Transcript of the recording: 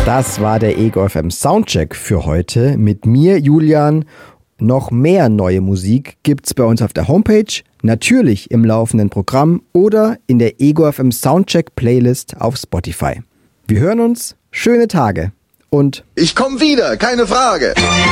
Das war der Ego FM Soundcheck für heute mit mir, Julian. Noch mehr neue Musik gibt's bei uns auf der Homepage, natürlich im laufenden Programm oder in der Ego FM Soundcheck Playlist auf Spotify. Wir hören uns, schöne Tage und ich komme wieder, keine Frage.